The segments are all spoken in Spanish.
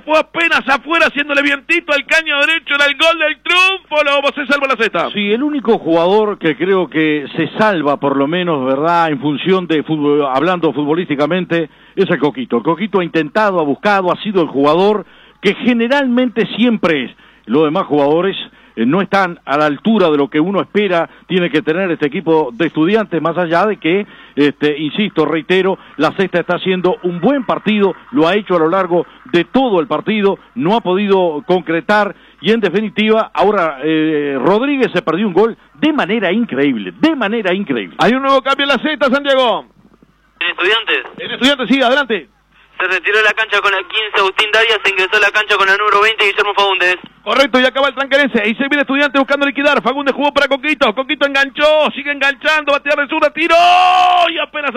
fue apenas afuera, haciéndole vientito al caño derecho, era el gol del triunfo, Lobo, se salva la cesta. Sí, el único jugador que creo que se salva, por lo menos, ¿verdad?, en función de fútbol, hablando futbolísticamente, es el Coquito. El Coquito ha intentado, ha buscado, ha sido el jugador que generalmente siempre es. Los demás jugadores no están a la altura de lo que uno espera tiene que tener este equipo de Estudiantes, más allá de que, insisto, reitero, la Cesta está haciendo un buen partido, lo ha hecho a lo largo de todo el partido, no ha podido concretar, y en definitiva, ahora Rodríguez se perdió un gol de manera increíble. Hay un nuevo cambio en la Cesta, Santiago. ¿En Estudiantes? En Estudiantes, sí, adelante. Se retiró de la cancha con el 15 Agustín Darias, se ingresó a la cancha con el número 20 Guillermo Fagundes. Correcto, y acaba el tranquerense, y se viene Estudiante buscando liquidar, Fagundes jugó para Coquito, Coquito enganchó, sigue enganchando, batea de zurda, tiró, y apenas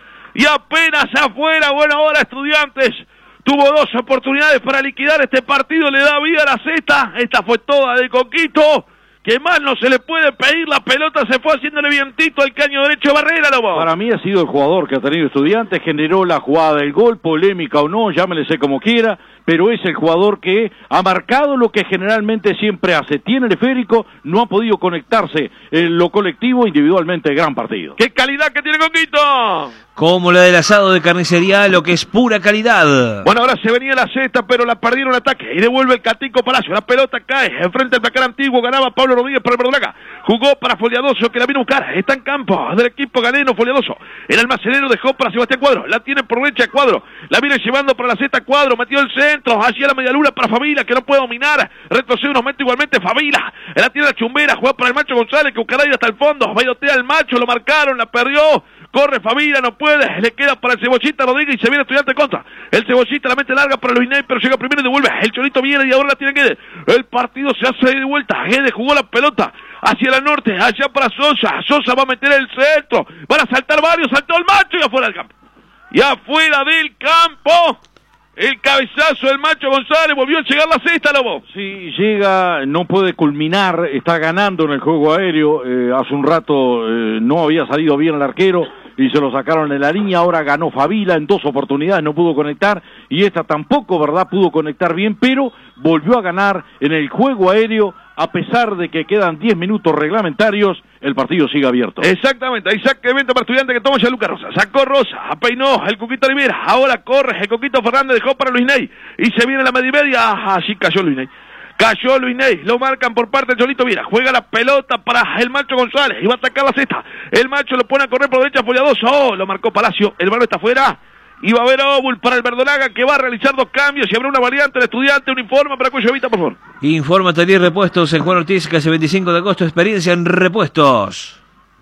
afuera, bueno, ahora Estudiantes tuvo dos oportunidades para liquidar este partido, le da vida a la Cesta, esta fue toda de Coquito, que más no se le puede pedir, la pelota se fue haciéndole vientito al caño derecho de Barrera, Lobo. Para mí ha sido el jugador que ha tenido Estudiantes, generó la jugada del gol, polémica o no, llámele como quiera, pero es el jugador que ha marcado lo que generalmente siempre hace. Tiene el esférico, no ha podido conectarse en lo colectivo, individualmente, gran partido. ¡Qué calidad que tiene Coquito! Como la del asado de carnicería, lo que es pura calidad. Bueno, ahora se venía la Cesta, pero la perdieron el ataque, y devuelve el Catico Palacio, la pelota cae, enfrente al placar antiguo, ganaba Pablo Rodríguez por el Verdolaga, jugó para Foliadoso, que la vino a buscar, está en campo del equipo galeno, Foliadoso, el almacenero dejó para Sebastián Cuadro, la tiene por derecha Cuadro, la viene llevando para la Cesta Cuadro, metió el centro, hacia la medialuna para Favila, que no puede dominar, retrocede unos metros igualmente Favila, la tiene la Chumbera, juega para el Macho González, que buscará ir hasta el fondo, bailotea al Macho, lo marcaron, la perdió, corre Favila, no puede, le queda para el Cebollita Rodríguez y se viene Estudiante contra. El Cebollita la mete larga para Luis Ney, pero llega primero y devuelve. El Cholito viene y ahora la tiene Guedes. El partido se hace de vuelta. Guedes jugó la pelota hacia la norte, allá para Sosa. Sosa va a meter el centro. Van a saltar varios, saltó el Macho y afuera del campo. Y afuera del campo, el cabezazo del Macho González, volvió a llegar la Cesta, Lobo. Sí, llega, no puede culminar, está ganando en el juego aéreo, hace un rato no había salido bien el arquero y se lo sacaron en la línea, ahora ganó Favila en dos oportunidades, no pudo conectar, y esta tampoco, ¿verdad?, pudo conectar bien, pero volvió a ganar en el juego aéreo, a pesar de que quedan 10 minutos reglamentarios, el partido sigue abierto. Exactamente, hay saque de venta para Estudiante que toma ya Lucas Rosa, sacó Rosa, apeinó el Coquito Olivera, ahora corre el Coquito Fernández, dejó para Luis Ney, y se viene la media, así cayó Luis Ney. Cayó Luis Ney, lo marcan por parte del Cholito Viera, juega la pelota para el Macho González, y va a atacar la Cesta, el Macho lo pone a correr por derecha, Foliadoso, lo marcó Palacio, el balón está afuera, y va a haber Obul para el Verdolaga, que va a realizar dos cambios, y habrá una variante del Estudiante, un informe para Cuello Evita, por favor. Informa Taller Repuestos en Juan Ortiz, casi 25 de agosto, experiencia en repuestos.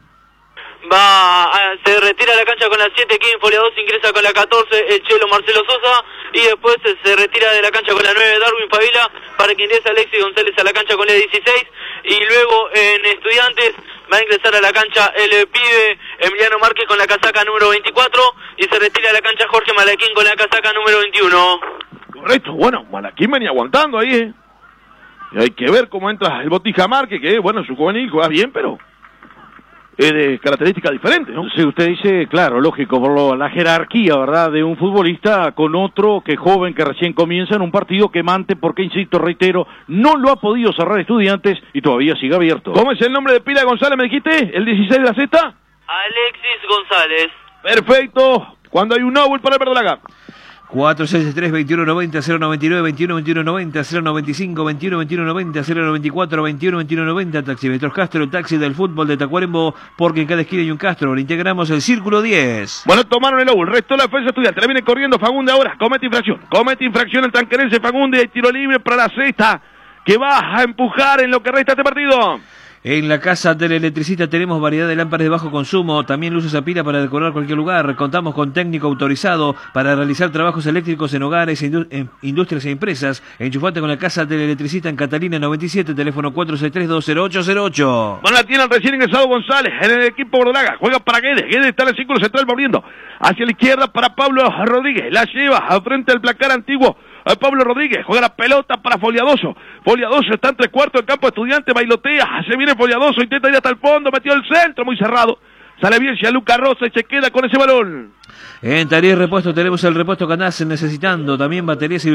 Se retira de la cancha con la 7, Kevin Foliadoso ingresa con la 14, el Chelo Marcelo Sosa, y después se retira de la cancha con la 9, Darwin Favila, para que ingrese Alexis González a la cancha con la 16, y luego en Estudiantes va a ingresar a la cancha el pibe Emiliano Márquez con la casaca número 24, y se retira de la cancha Jorge Malaquín con la casaca número 21. Correcto, bueno, Malaquín venía aguantando ahí, Y hay que ver cómo entra el Botija Márquez, que bueno, su juvenil juega bien, pero es de características diferentes, ¿no? Sí, usted dice, claro, lógico, por la jerarquía, ¿verdad?, de un futbolista con otro que joven, que recién comienza en un partido quemante, porque, insisto, reitero, no lo ha podido cerrar Estudiantes y todavía sigue abierto. ¿Cómo es el nombre de pila González, me dijiste? ¿El 16 de la Cesta? Alexis González. Perfecto, cuando hay un Obul para el Verdolaga. 463-2190-092-2190-095-21-2190-094-21-2190. Taxímetros Castro, el taxi del fútbol de Tacuarembó, porque en cada esquina hay un Castro. Le integramos el Círculo 10. Bueno, tomaron el Obul, restó la defensa Estudiante, la viene corriendo Fagunde ahora, comete infracción el tanquerense Fagunde, y tiro libre para la Cesta, que va a empujar en lo que resta este partido. En la casa del electricista tenemos variedad de lámparas de bajo consumo, también luces a pila para decorar cualquier lugar. Contamos con técnico autorizado para realizar trabajos eléctricos en hogares, industrias e empresas. Enchufate con la casa del electricista en Catalina 97, teléfono 463-20808. Bueno, la tiene el recién ingresado González en el equipo Verdolaga, juega para Guedes está en el círculo central volviendo hacia la izquierda para Pablo Rodríguez, la lleva a frente al placar antiguo. Pablo Rodríguez juega la pelota para Foliadoso. Foliadoso está en 3/4 del campo Estudiante, bailotea, se viene Foliadoso, intenta ir hasta el fondo, metió el centro, muy cerrado. Sale bien Gianluca Rosa y se queda con ese balón. En Taller Repuesto tenemos el repuesto que andás necesitando, también baterías y